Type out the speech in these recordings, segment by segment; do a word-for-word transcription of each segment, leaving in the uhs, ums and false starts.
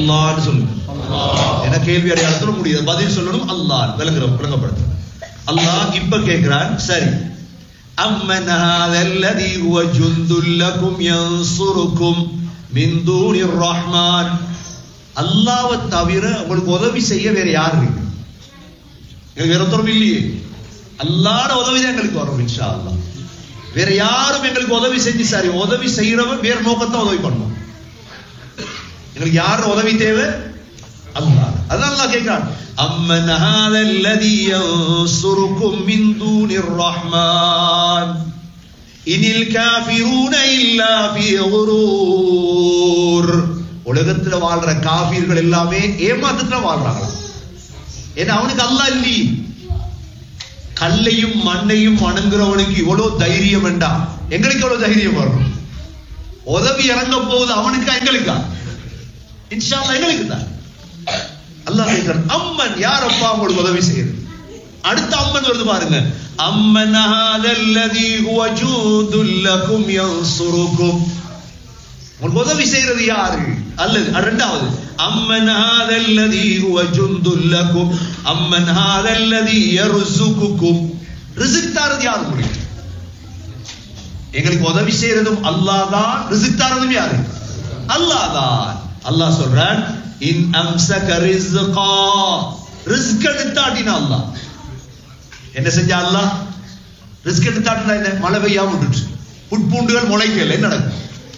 அல்லாஹ்னு சொல்லுங்க. என்ன கேள்வி அடையாளத்தோட முடியாது, பதில் சொல்லணும் அல்லாஹ். விளங்குற விளங்கப்படுத்து. அல்லாஹ் இப்ப கேட்கிறான், சரி அம்மன் ஹாதல்லதி ஹுவ ஜுந்துல் லகும் யன்சுருக்கும் மின் தூனிர் ரஹ்மான். அல்லாஹ்வை தவிர உங்களுக்கு உதவி செய்ய வேற யார் இருக்கு? எங்களுக்கு வேற ஒருத்தரும் இல்லையே. அல்லாஹ்வோட உதவி தான் எங்களுக்கு வரும் இன்ஷா அல்லாஹ். வேற யாரும் எங்களுக்கு உதவி செஞ்சு சரி உதவி செய்யறவன் வேற நோக்கத்தை உதவி பண்ணுவோம். எங்களுக்கு யார் உதவி தேவை? அல்லாஹ். அதான் அல்லாஹ் கேட்கிறான், அம்மன் ஹாதல்லதி யன்சுருக்கும் மின் தூனிர் ரஹ்மான் இனில் காஃபிரூன இல்லா ஃபீ குரூர். உலகத்துல வாழ்ற காஃபிர்கள் எல்லாமே ஏமாத்தத்துல வாழ்றாங்க. ஏன்னா அவனுக்கு அல்லாஹ் இல்லி. கல்லையும் மண்ணையும் வணங்குறவனுக்கு இவ்வளவு தைரியம் வேண்டாம், எங்களுக்கு எவ்வளவு தைரியம் வரும்? உதவி இறங்க போகுது அவனுக்கா எங்களுக்கா? இன்ஷா அல்லாஹ் எங்களுக்கு தான். அல்லாஹ் கேட்கிறான், அம்மன் யாரப்பா உங்களுக்கு உதவி செய்யுது? அடுத்த அம்மன் வருது பாருங்க, அம்மன் ஹாதல்லதி ஹுவ ஜூதுல் லகும் யன்சுருக்கும். உங்களுக்கு உதவி செய்யறது யாரு? அல்லது இரண்டாவது அம்மன் ஹாதல்லதி ஹுவ ஜுந்துல் லகும் அம்மன் ஹாதல்லதி யர்சுகுக்கும். ரிஸ்க் தரது யாரு? உங்களுக்கு எங்களுக்கு உதவி செய்யறதும் அல்லாஹ் தான், ரிஸ்க் தரதும் யாரு? அல்லாஹ் தான். அல்லாஹ் சொல்றான், இன் அம்சக ரிஸ்கா. ரிஸ்க் எடுத்தாட்டினா அல்லாஹ் என்ன செஞ்சா? அல்லாஹ் ரிஸ்க் எடுத்தாட்டினா என்ன? மழை பெய்யாம விட்டுச்சு, புட்பூண்டுகள் முளைக்கல, என்ன நடக்கும்?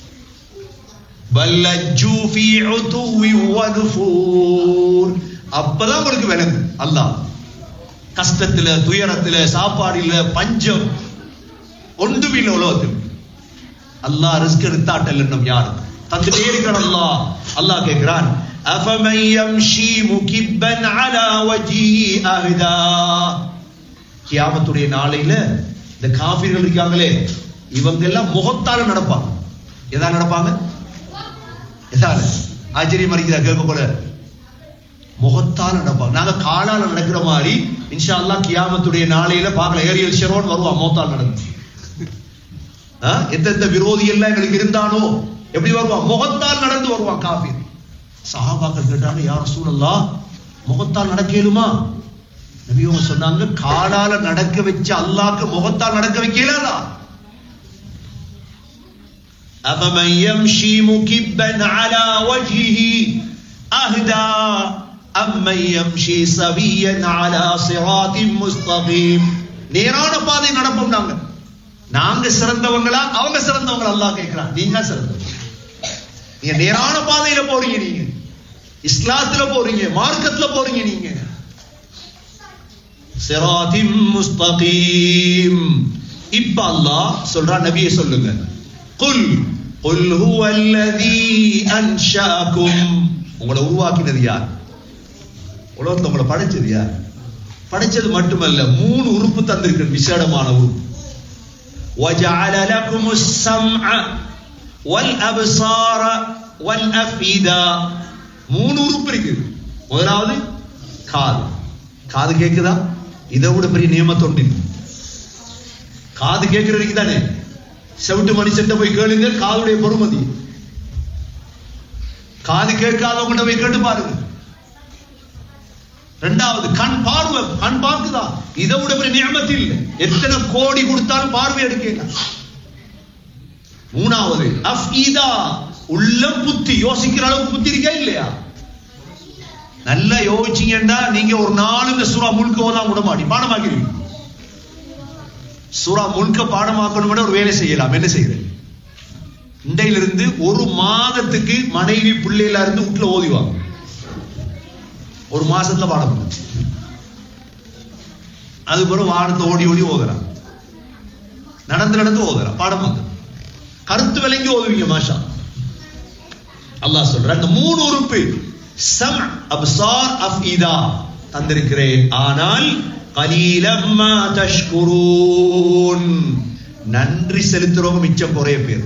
பல்லஜு ஃபீ உதுவி வனுஃபூர். அப்பதான் உங்களுக்கு விளங்கும் அல்லாஹ் கஷ்டத்துல துயரத்துல சாப்பாடு இல்ல பஞ்சம் ஒன்றுமில்ல உலகத்தில் அல்லாஹ் ரிஸ்க் எடுத்தாட்டல் என்னும் யாரு தந்துட்டே இருக்கிறான் அல்லாஹ். அல்லாஹ் கேட்கிறான், அஃபமன் யம்ஷி முகிப்பன் அலா வஜ்ஹி அஹ்தா. கியாமத்துடைய நாளையில இந்த காஃபிர்கள் இருக்காங்களே இவங்க எல்லாம் முகத்தால நடப்பாங்க. எதா நடப்பாங்க? ஆச்சரியமா இருக்கிற கேட்க கூட முகத்தால் நடப்பாங்க. நாங்க காலால நடக்கிற மாதிரி இன்ஷா அல்லாஹ் கியாமத்துடைய நாளையில பார்க்கல. ஏரியல் ஷெரோன் வருவான் முகத்தால் நடந்து. எந்தெந்த விரோதி எல்லாம் எங்களுக்கு இருந்தானோ எப்படி வருவான்? முகத்தால் நடந்து வருவான் காஃபிர். சஹாபாக்கள் கேட்டாங்க, யா ரசூலல்லாஹ் முகத்தால் நடக்கலுமா? நபி அவங்க சொன்னாங்க, காலால நடக்க வச்ச அல்லாஹ்க்கு முகத்தால் நடக்க வைக்கலாதா? أَفَمَنْ يَمْشِي مُكِبًّا عَلَى وَجْهِهِ أَهْدَى أَمَّنْ يَمْشِي سَوِيًّا عَلَى صِرَاطٍ مُسْتَقِيمٍ. நேரான பாதை நடப்போம் நாங்க. நாங்க சிறந்தவங்களா அவங்க சிறந்தவங்களா? அல்லாஹ் கேட்கிறான், நீங்க சிறந்தவங்க. நீங்க நேரான பாதையில போறீங்க, நீங்க இஸ்லாத்துல போறீங்க, மார்க்கத்துல போறீங்க, நீங்க சிராத்தின் முஸ்தகீம். இப்ப அல்லாஹ் சொல்றான், நபியே சொல்லுங்க, குல் குல் ஹுவல்லதீ அன்ஷாக்கும். உங்களை உருவாக்கினது யார்? உலகத்துல உங்களை படைச்சது யார்? படைச்சது மட்டுமல்ல, மூணு உறுப்பு தந்திருக்கிற விசேடமான உறுப்பு. وَجَعَلَ لَكُمُ السَّمْعَ وَالْأَبْصَارَ وَالْأَفْئِدَةَ. மூணு உறுப்பு இருக்கு. முதலாவது காது. காது கேக்குதா? இதை விட பெரிய நியமத் ஒன்று. காது கேட்கறதுக்கு தானே. செவிட்டு மனுஷன் போய் கேளுங்க காதுடைய பொறுமதி. காது கேட்காதவங்க போய் கேட்டு பாருங்க. இரண்டாவது கண் பார்வை. கண் பார்க்குதா? இதை விட பெரிய நியமத் இல்லை. எத்தனை கோடி கொடுத்தாலும் பார்வை எடுக்க. மூணாவது அஃபீதா, உள்ளம், புத்தி. யோசிக்கிற அளவுக்கு புத்தி இருக்கா இல்லையா? நல்லா யோசிச்சீங்கன்னா நீங்க ஒரு நாலு இந்த சூரா முழுக்க ஓதாம விட மாட்டி பாடமாக்கிடுவீங்க. சூரா முழுக்க பாடமாக்கணும் ஒரு வேலை செய்யலாம். என்ன செய்யறது? இண்டையில இருந்து ஒரு மாதத்துக்கு மனைவி பிள்ளையில இருந்து வீட்டுல ஓதிவாங்க. ஒரு மாசத்துல பாடம். அது பிறகு வாரத்தை ஓடி ஓடி ஓதுறான். நடந்து நடந்து ஓதுறான். பாடம் வந்து கருத்து விளங்கி ஓதுவீங்க. மாஷா அல்லாஹ் சொல்ற அந்த மூணு உறுப்பு சம் அப்சார் அஃபீதா தந்திருக்கிறேன். ஆனால் கலீலம் மா தஷ்குரூன், நன்றி செலுத்துறவங்க மிச்சம் குறைய பேர்.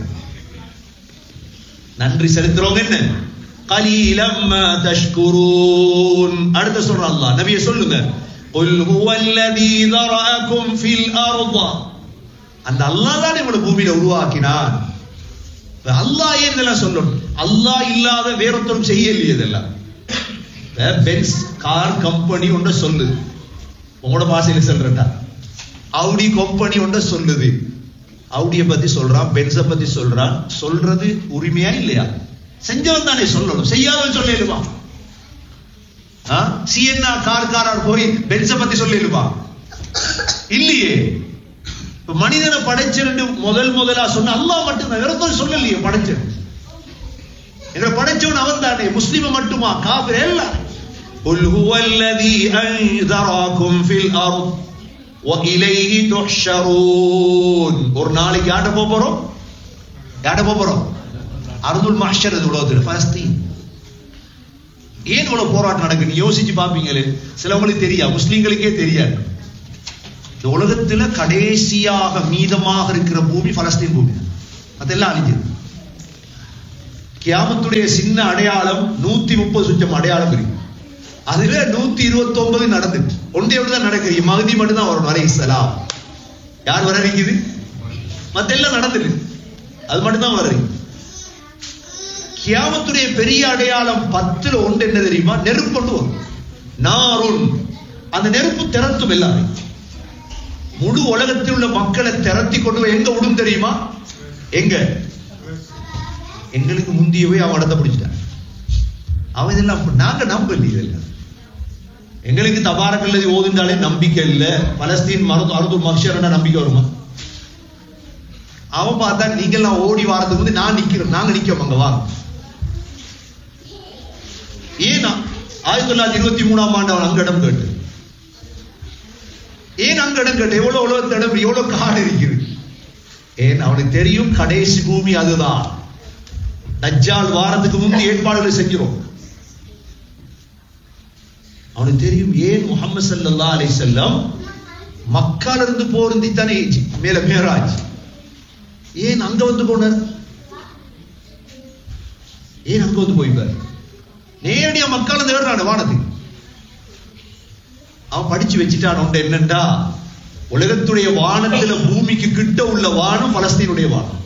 நன்றி செலுத்துறவங்க என்ன? கலீலம் மா தஷ்குரூன். அடுத்து சொல்ற அல்லாஹ், நபியே சொல்லுங்க, குல் ஹுவல்லதீ தரஅகும் ஃபில் அர்ض. அந்த அல்லாஹ் தான் உங்களை பூமியில உருவாக்கினான். அல்லாஹ் ஏன் இதெல்லாம் சொல்லணும்? அல்லாஹ் இல்லாத வேறொருத்தரும் செய்யலையே இதெல்லாம். பென்ஸ் கார் கம்பெனி ஒன்று சொல்லுது, உங்களோட பாசையில சொல்றா. அவுடி கம்பெனி ஒன்று சொல்லுது, அவுடிய பத்தி சொல்றான், பென்ஸை பத்தி சொல்றான். சொல்றது உரிமையா இல்லையா? செஞ்சவன் தானே சொல்லணும், செய்யாதவன் சொல்லிடுமா? சிஎன்ஆ கார்காரர் போய் பென்ஸை பத்தி சொல்லிடுமா? இல்லையே. மனிதனை படைச்சிருந்து முதல் முதலா சொன்ன அல்லாஹ் மட்டும்தான், வேறொருத்தர் சொல்லலையே படைச்சது. எங்களை படைச்சவன் அவன் தானே. முஸ்லிம மட்டுமா? காபிர் எல்லாம். قل هو الذي أنذركم في الأرض وإليه تحشرون. ஒரு நாளைக்கு யாட போறோம்? யாட போறோம்? அர்துல் மஹ்ஷர், இது உலகத்துல பலஸ்தீன். ஏன் இவ்வளவு போராட்டம் நடக்குன்னு யோசிச்சு பாப்பீங்களே. சிலவங்களுக்கு தெரியாது, முஸ்லிம்களுக்கே தெரியாது. இந்த உலகத்துல கடைசியாக மீதமாக இருக்கிற பூமி பலஸ்தீன் பூமி, அதெல்லாம் அழிஞ்சது. கியாமத்துடைய சின்ன அடையாளம் நூத்தி முப்பது சுற்றம் அடையாளம் இருக்கு. அதுல நூத்தி இருபத்தி ஒன்பது நடந்துட்டு ஒன்றே தான் நடக்குது. மகதி மட்டும் தான் வரணும் அலைஹிஸ்ஸலாம். யார் வர இருக்குது? மத்த எல்லாம் நடந்துட்டு அது மட்டும் தான் வர்றீங்க. கியாமத்துடைய பெரிய அடையாளம் பத்துல ஒன்று என்ன தெரியுமா? நெருப்பு கொண்டு வரும். நாருன், அந்த நெருப்பு திறத்தும் எல்லாரும். முழு உலகத்தில் உள்ள மக்களை திரட்டி கொண்டு போய் எங்க விடும் தெரியுமா? எங்க? எங்களுக்கு முந்தியவே அவன் இடத்த பிடிச்சிட்டான். அவன் இதெல்லாம் நாங்க நம்பல. இதெல்லாம் எங்களுக்கு தபாரக்கல்லதி ஓதுண்டாலே நம்பிக்கை இல்லை. பலஸ்தீன் மருது அறுது மக்ஷர் நம்பிக்கை வருமா? அவன் பார்த்தா நீங்க எல்லாம் ஓடி வாரத்துக்கு வந்து நான் நிக்கிறோம், நாங்க நிக்கிறோம் அங்க வாங்க. ஏன்னா ஆயிரத்தி தொள்ளாயிரத்தி இருபத்தி மூணாம் ஆண்டு அவன் அங்க இடம் கேட்டு. ஏன் அங்க இடம் கேட்டு? எவ்வளவு உலகத்து இடம், எவ்வளவு காடு இருக்குது. ஏன் அவனுக்கு தெரியும் கடைசி பூமி அதுதான். தஜ்ஜால் வாரத்துக்கு முந்தி ஏற்பாடுகளை செஞ்சிரும். அவனுக்கு தெரியும். ஏன் முஹம்மது ஸல்லல்லாஹு அலைஹி வஸல்லம் மக்கால இருந்து போறந்தி தானே மேல மேராஜ், ஏன் அங்க வந்து போனார்? ஏன் அங்க வந்து போய்ப்பார்? நேரடியா மக்கால இருந்து ஏறான வானத்துக்கு. அவன் படிச்சு வச்சுட்டான் ஒன்று என்னண்டா, உலகத்துடைய வானத்துல பூமிக்கு கிட்ட உள்ள வானம் பலஸ்தீனுடைய வானம்.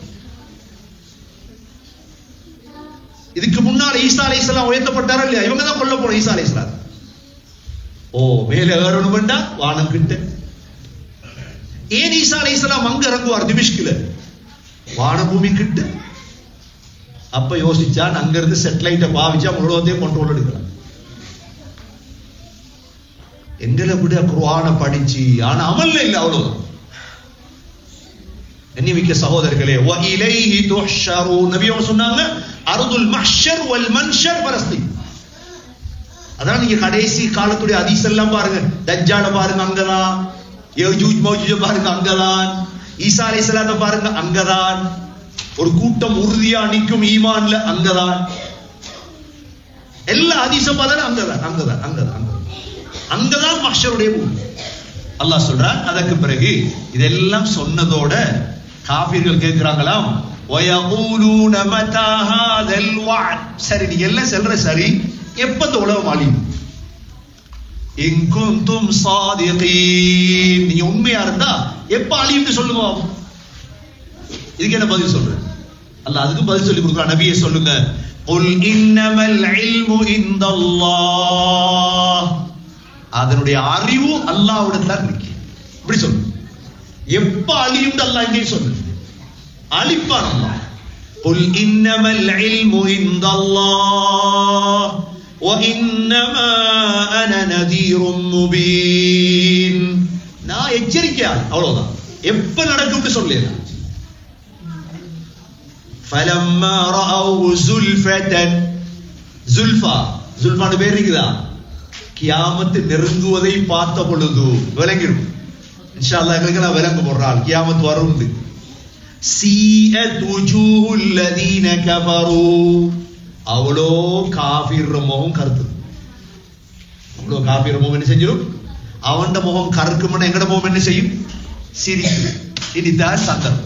இதுக்கு முன்னால் ஈசா அலைஹிஸ்ஸலாம் உயர்த்தப்பட்டாரா இல்லையா? இவங்க தான் கொல்ல போன ஈசா அலைஹிஸ்ஸலாம். ஓ மேல ஏறணும் வேண்டா வானம் கிட்ட. ஏன் ஈசா அலைஹிஸ்ஸலாம் அங்க இறங்குவார் திமிஷ்கில? வான பூமி கிட்ட. அப்ப யோசிச்சான், அங்க இருந்து சேட்டலைட்டை பாவிச்சா உலகத்தையும் கண்ட்ரோல் எடுக்கலாம். எங்களை விட குர்ஆனை படிச்சு ஆனா அமல்ல இல்ல, அவ்வளவுதான். என்னிமிக்க சகோதரர்களே, வ இலைஹி துஹ்ஷரூன். நபி அவங்க சொன்னாங்க அர்துல் மஹ்ஷர் வல் மன்ஷர் பலஸ்தீன். அதான் நீங்க கடைசி காலத்துடைய ஹதீஸ் எல்லாம் பாருங்க. தஜ்ஜால பாருங்க அங்கதான், யஜூஜ் மௌஜூஜ பாருங்க அங்கதான், ஈசா அலைஹிஸ்ஸலாத்தை பாருங்க அங்கதான், ஒரு கூட்டம் உறுதியா நிக்கும் ஈமான்ல அங்கதான். எல்லா ஹதீஸும் பார்த்தா அங்கதான் அங்கதான் அங்கதான் அங்கதான் மஹ்ஷருடைய பூமி. அல்லாஹ் சொல்றான். அதற்கு பிறகு இதெல்லாம் சொன்னதோட காபிர்கள் கேட்கிறாங்களாம், வயகூலூன மதா ஹாதல் வஅத். சரி நீ எல்லாம் சொல்ற சரி, எப்ப இந்த உலகம் அழியும்? இன் குன்தும் சாதிகீன், நீங்க உண்மையா இருந்தா எப்ப அழியும்னு சொல்லுங்க. இதுக்கு என்ன பதில் சொல்ற? அல்லாஹ் அதுக்கு பதில் சொல்லி கொடுக்குறான். நபியே சொல்லுங்க, குல் இன்னமல் இல்மு இன்தல்லாஹ். அதனுடைய அறிவு அல்லாஹ்விடத்துல இருக்கு. இப்படி சொல்லு. எப்ப அழியும் அல்லாஹ் இங்கே சொல்லு. அழிப்பான் அல்லாஹ். குல் இன்னமல் இல்மு இன்தல்லாஹ் வ இன்னமா அன நதீரும் முபீன். நான் எச்சரிக்கையாளர், அவ்வளவுதான். எப்ப நடக்கும்னு சொல்லல. فلما رأوا زلفة زلفا زلفான பேர் இருக்குதா? கியாமத் நெருங்குவதை பார்த்த பொழுது விளங்கிடும். இன்ஷா அல்லாஹ் எங்களுக்கு நான் விளங்க போடுறாள். கியாமத் வரும். சீஅத் wujuhul ladina kafaru. அவ்வளோ காஃபிர் முகம் கருத்து. அவ்வளோ காஃபிர் முகம் என்ன செஞ்சிடும்? அவன் முகம் கருக்கும்னா எங்கட முகம் என்ன செய்யும்? சிரிக்கும். இதுதான் சந்தர்ப்பம்.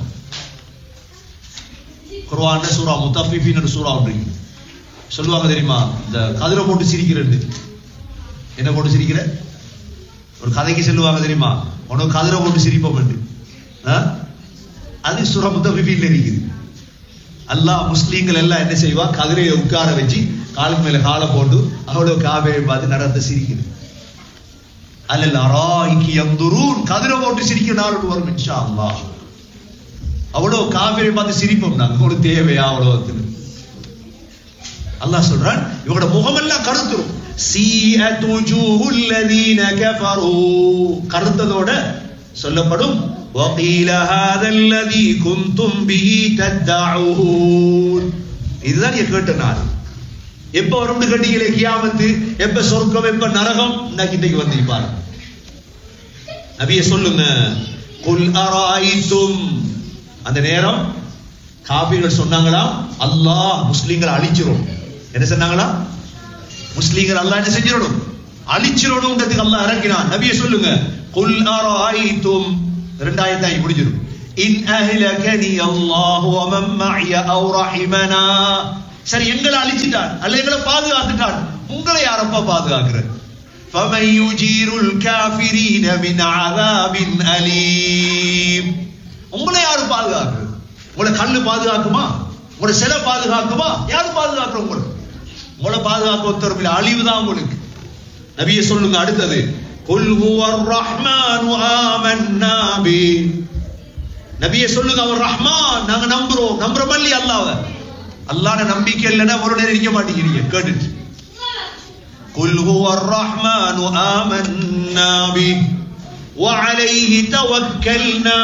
குர்ஆன்ல சூரா முத்தஃபிஃபின் சூரா ஒன்று சொல்லுவாங்க தெரியுமா? இந்த கதிரை போட்டு சிரிக்கிறது. என்ன போட்டு சிரிக்கிற? ஒரு கதைக்கு சொல்லுவாங்க தெரியுமா? உனக்கு கதிரை போட்டு சிரிப்போம் என்று. அது சூரா முத்தஃபிஃபின்ல இருக்குது. அல்லாஹ் முஸ்லீம்கள் எல்லாம் என்ன செய்வா, கதிரையை உட்கார வச்சு காலுக்கு மேல காலை போட்டு அவ்வளவு காபையை பார்த்து நடந்து சிரிக்குது. அல்லல் அராய்கி யந்துரூன், கதிரை போட்டு சிரிக்கிற நாள் வரும் இன்ஷா அல்லாஹ். அவ்வளவு காபையை பார்த்து சிரிப்போம் நாங்க, ஒரு தேவையா அவ்வளவு. அல்லாஹ் சொல்றான் இவங்களோட முகமெல்லாம் கருத்துரும். சீஅத் wujuhul ladina kafaru, கருத்ததோட சொல்லப்படும் وقيل هذا الذي كنتم به تدعون. இதுதான் கேட்ட நாள். எப்ப வரும்னு கேட்டீங்களே கியாமத்து, எப்ப சொர்க்கம் எப்ப நரகம், இன்னைக்கு வந்து பாருங்க. நபியே சொல்லுங்க, குல் அராய்தும். அந்த நேரம் காபிர்கள் சொன்னாங்களா, அல்லாஹ் முஸ்லிம்களை அழிச்சிரும். என்ன சொன்னாங்களா, முஸ்லிம்கள் அல்லாஹ் என்ன செஞ்சிரணும், அழிச்சிரணும்ன்றதுக்கு அல்லாஹ் இறக்கினான். நபியே சொல்லுங்க, குல் அராய்தும். இரண்டாயிரத்தி முடிஞ்சிடும். இன் அஹ்லகனி அல்லாஹு வ மன் மஅய அவ் ரஹிமனா. சரி, எங்களை அழிச்சிட்டான் அல்ல எங்களை பாதுகாத்துட்டான், உங்களை யாரப்பா பாதுகாக்கிற? ஃபமன் யுஜீருல் காஃபிரீன மின் அஸாபின் அலீம். உங்களை யாரு பாதுகாக்குறது? உங்களை கல்லு பாதுகாக்குமா? உங்களை சிலை பாதுகாக்குமா? யாரு பாதுகாக்குற? உங்களுக்கு உங்களை பாதுகாக்க ஒருத்தர் இல்ல, அழிவுதான் உங்களுக்கு. நபியே சொல்லுங்க அடுத்தது, குல் ஹுவர் ரஹ்மானு ஆமன்னா பி. நபியே சொல்லுங்க, அவர் ரஹ்மான், நாங்க நம்புறோம். நம்புறோம் இல்லையா அல்லாஹ்வை? அல்லாஹ்ன நம்பிக்கை இல்லைன்னா ஒரு நேரம் இருக்க மாட்டேங்கிறீங்க. கேட்டுட்டு குல் ஹுவர் ரஹ்மானு ஆமன்னா பி வ அலைஹி தவக்கல்னா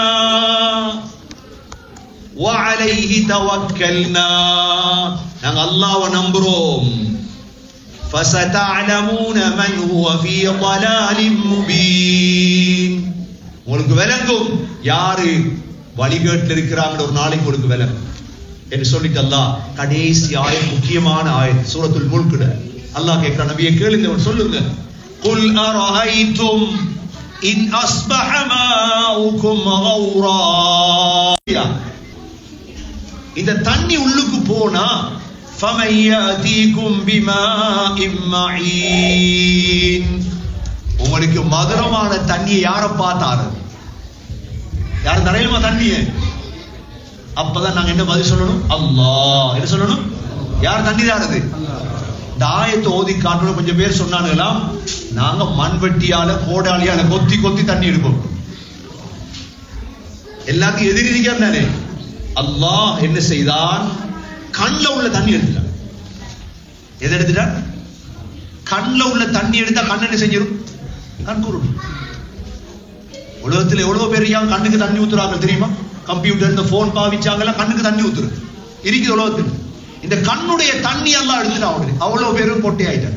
வ அலைஹி தவக்கல்னா. நாங்க அல்லாஹ்வை நம்புறோம். فَسَتَعْلَمُونَ مَنْ هُوَ فِي ضَلَالٍ مُبِينٍ. உங்களுக்கு விளங்கும் யாரு வழிகேட்டில் இருக்கிறாங்க, ஒரு நாளைக்கு உங்களுக்கு விளங்கும் என்று சொல்லிட்டு அல்லாஹ் கடைசி ஆயத், முக்கியமான ஆயத் சூரத்துல் முல்க்ல அல்லாஹ் கேட்கிற, நபியே கேளுங்க, சொல்லுங்க. குல் அரஐதும் இன் அஸ்பஹ மாஉக்கும் கௌரா. இந்த தண்ணி உள்ளுக்கு போனா فَمَنْ يَأْتِيكُمْ بِمَاءٍ مَعِينٍ. உங்களுக்கு மதுரமான தண்ணியை யார பார்த்தாரு? யார் தரையிலுமா தண்ணிய? அப்பதான் நாங்க என்ன பதில் சொல்லணும்? அல்லாஹ். என்ன சொல்லணும்? யார் தண்ணி தானது? இந்த ஆயத்தை ஓதி காட்டணும். கொஞ்சம் பேர் சொன்னாங்களாம், நாங்க மண்வெட்டியால கோடாலியால கொத்தி கொத்தி தண்ணி எடுப்போம். எல்லாத்தையும் எதிரி இருக்காரு. அல்லாஹ் என்ன செய்தான்? கண்ல உள்ள தண்ணி எடுத்துட்டான். எதை எடுத்துட்டான்? கண்ல உள்ள தண்ணி எடுத்தா கண் என்ன செஞ்சிடும்? கண் கூறும். உலகத்தில் எவ்வளவு பேர் கண்ணுக்கு தண்ணி ஊத்துறாங்க தெரியுமா? கம்ப்யூட்டர், இந்த போன் பாவிச்சாங்கலாம் கண்ணுக்கு தண்ணி ஊத்துரு இருக்குது உலகத்தில். இந்த கண்ணுடைய தண்ணி எல்லாம் எடுத்துட்டான். அவ்வளவு பேரும் பொட்டி ஆயிட்டாங்க.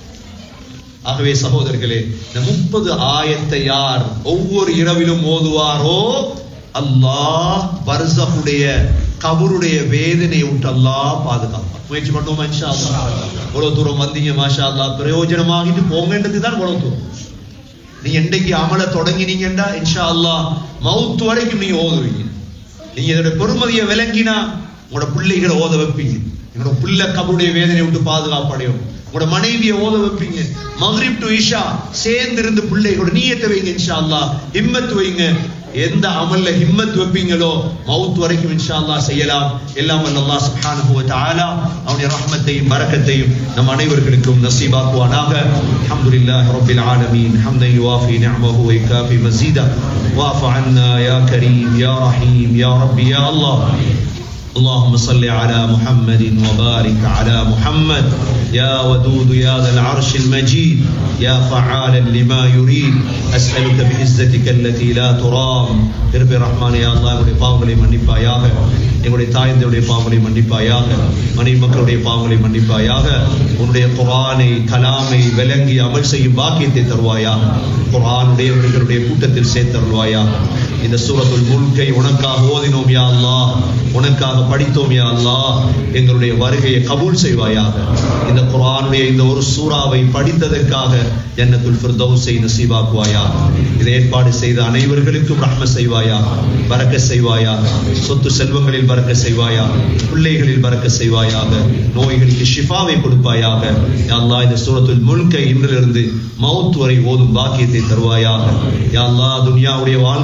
ஆகவே சகோதரர்களே, இந்த முப்பது ஆயத்தை யார் ஒவ்வொரு இரவிலும் ஓதுவாரோ அல்லாஹ் பர்ஸஹுடைய கபருடைய வேதனையை விட்டு அல்லாஹ் பாதுகாப்பான். முயற்சி பண்ணுவோமா இன்ஷா அல்லாஹ்? இவ்வளவு தூரம் வந்தீங்க மாஷா அல்லாஹ், பிரயோஜனமாகிட்டு போங்கன்றது தான் இவ்வளவு தூரம். நீங்க என்னைக்கு அமல தொடங்கினீங்கன்னா இன்ஷா அல்லாஹ் மவுத் வரைக்கும் நீங்க ஓதுவீங்க. நீங்க இதோட பெருமதியை விளங்கினா உங்களோட பிள்ளைகளை ஓத வைப்பீங்க. எங்களோட பிள்ளை கபருடைய வேதனையை விட்டு பாதுகாப்படையும். உங்களோட மனைவியை ஓத வைப்பீங்க. மக்ரிப் டு இஷா சேர்ந்து இருந்து பிள்ளைகளோட நீயத்தை வைங்க இன்ஷா அல்லாஹ், ஹிம்மத் வைங்க. எந்த அமல்ல ஹிம்மத் வைப்பீங்களோ மவுத் வரைக்கும் இன்ஷா அல்லாஹ் செய்யலாம். எல்லாம் வல்ல அல்லாஹ் சுப்ஹானஹு வ தஆலா அவனுடைய ரஹ்மத்தையும் பரக்கத்தையும் நம் அனைவர்களுக்கும் நசீபாக்குவானாக. அல்ஹம்துலில்லாஹி ரப்பில் ஆலமீன் ஹம்தன் யுவாஃபி நிஅமஹு வ யுகாஃபி மஸீதா வஅஃபு அன்னா யா கரீம் யா ரஹீம் யா ரப்பி யா அல்லாஹ். اللهم صل على محمد وبارك على محمد يا ودود يا ذا العرش المجيد يا فعالا لما يريد أسألك بعزتك التي لا ترام. திருப்பி ரஹ்மான் யா அல்லாஹ், எங்களுடைய பாவங்களை மன்னிப்பாயாக, எங்களுடைய தாய்ந்தருடைய பாவங்களை மன்னிப்பாயாக, மனைவி மக்களுடைய பாவங்களை மன்னிப்பாயாக. உன்னுடைய குர்ஆனை கலாமை விளங்கி அமல் செய்யும் பாக்கியத்தை தருவாயாக. குர்ஆனுடையவர்களுடைய கூட்டத்தில் சேர்த்தருள்வாயாக. இந்த சூரத்துல் முல்கை உனக்காக ஓதினோம் யா அல்லாஹ், உனக்காக படித்தோம் யா அல்லாஹ். எங்களுடைய வருகையை கபூல் செய்வாயாக. இந்த குர்ஆனுடைய இந்த ஒரு சூறாவை படித்ததற்காக ஜன்னத்துல் ஃபிர்தௌஸை நசீபாக்குவாயாக. இதை ஏற்பாடு செய்த அனைவர்களுக்கும் ரஹ்மத் செய்வாயாக, பரக்கத் செய்வாயாக. சொத்து செல்வங்களில் பரக்கத் செய்வாயாக, பிள்ளைகளில் பரக்கத் செய்வாயாக. நோய்களுக்கு ஷிஃபாவை கொடுப்பாயாக யா அல்லாஹ். இந்த சூரத்துல் முல்கை இன்றிலிருந்து மவுத் வரை ஓதும் பாக்கியத்தை தருவாயாக யா அல்லாஹ். துனியாவுடைய வாழ்க்கையில் நல்ல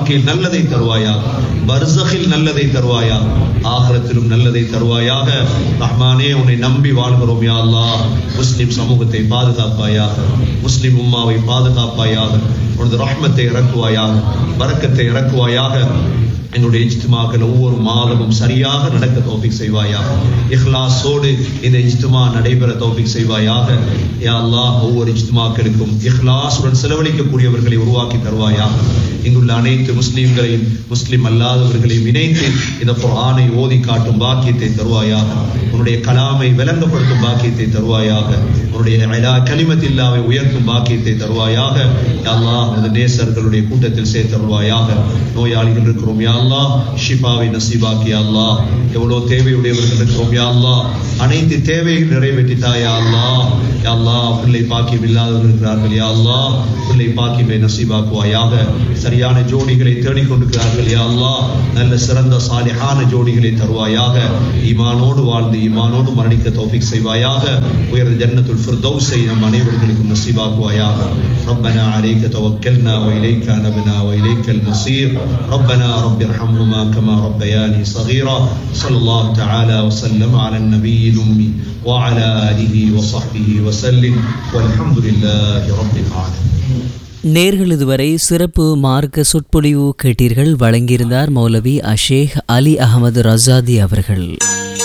நல்லதை தருவாயாக, பர்ஸகில் நல்லதை தருவாயாக, ஆகிரத்திலும் நல்லதை தருவாயாக. ரஹ்மானே, உன்னை நம்பி வாழ்கிறோம் யா அல்லாஹ். முஸ்லிம் சமூகத்தை பாதுகாப்பாயாக, முஸ்லிம் உம்மாவை பாதுகாப்பாயாக, உனது ரஹ்மத்தை இறக்குவாயாக, பரக்கத்தை இறக்குவாயாக. எங்களுடைய இஜ்திமாக்கள் ஒவ்வொரு மாதமும் சரியாக நடக்க தௌஃபீக் செய்வாயாக. இஹ்லாஸோடு இந்த இஜ்திமா நடைபெற தௌஃபீக் செய்வாயாக. யா அல்லாஹ், ஒவ்வொரு இஜ்திமாக்களுக்கும் இஹ்லாஸுடன் செலவழிக்கக்கூடியவர்களை உருவாக்கி தருவாயாக. இங்குள்ள அனைத்து முஸ்லிம்களையும் முஸ்லிம் அல்லாதவர்களையும் இணைத்து இந்த குர்ஆனை ஓதி காட்டும் பாக்கியத்தை தருவாயாக. உன்னுடைய கலாமை விளங்கப்படுத்தும் பாக்கியத்தை தருவாயாக. உன்னுடைய இலா கலிமத்தில்லாவை உயர்த்தும் பாக்கியத்தை தருவாயாக. யா அல்லாஹ், உனது நேசர்களுடைய கூட்டத்தில் சேர்த்தருள்வாயாக. நோயாளிகள் இருக்கிறோம் யா அல்லாஹ், ஷிஃபாவை நசீபாக்கி யா அல்லாஹ். எவ்வளவு தேவையுடையவர்கள் இருக்கிறோம் யா அல்லாஹ், அனைத்து தேவைகள் நிறைவேற்றித்தா யா அல்லாஹ். யா அல்லாஹ், பிள்ளை பாக்கியம் இல்லாதவர்கள் இருக்கிறார்கள் யா அல்லாஹ், பிள்ளை பாக்கியமை நசீபாக்குவாயாக. சரியான ஜோடிகளை தேடிக்கொண்டிருக்கிறார்கள் யா அல்லாஹ், நல்ல சிறந்த சாலிஹான ஜோடிகளை தருவாயாக. ஈமானோடு வாழ்ந்து ஈமானோடு மரணிக்க தௌஃபீக் செய்வாயாக. உயர்ந்த ஜன்னத்துல் ஃபிர்தௌஸை நம் அனைவர்களுக்கும் நசீபாக்குவாயாக. ربنا عليك توكلنا وإليك أنبنا وإليك المصير. ربنا رب ارحمهما كما ربياني صغيرا. صلى الله تعالى وسلم على النبي الأمي وعلى آله وصحبه وسلم والحمد لله رب العالمين. நேர்கள் இதுவரை சிறப்பு மார்க்க சொற்பொழிவு கேட்டீர்கள். வழங்கியிருந்தார் மௌலவி அஷேக் அலி அகமது ரசாதி அவர்கள்.